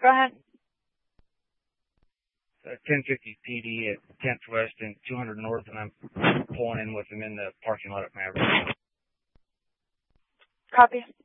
Go ahead. 1050 PD at 10th West and 200 North, and I'm pulling in with him in the parking lot at Maverick. Copy.